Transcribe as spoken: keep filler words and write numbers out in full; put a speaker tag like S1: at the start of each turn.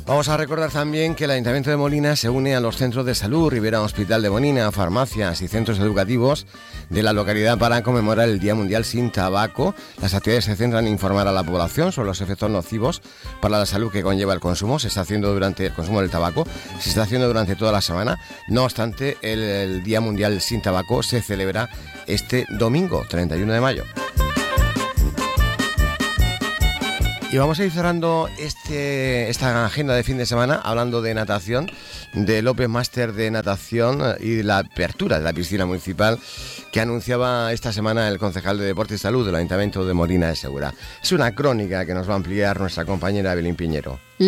S1: Vamos a recordar también que el Ayuntamiento de Molina se une a los centros de salud, Ribera Hospital de Molina, farmacias y centros educativos de la localidad para conmemorar el Día Mundial sin Tabaco. Las actividades se centran en informar a la población sobre los efectos nocivos para la salud que conlleva el consumo. Se está haciendo durante el consumo del tabaco, se está haciendo durante toda la semana. No obstante, el, el Día Mundial sin Tabaco se celebra este domingo, treinta y uno de mayo. Y vamos a ir cerrando este, esta agenda de fin de semana hablando de natación, del Open Master de natación y de la apertura de la piscina municipal que anunciaba esta semana el concejal de Deporte y Salud del Ayuntamiento de Molina de Segura. Es una crónica que nos va a ampliar nuestra compañera Belén Piñero.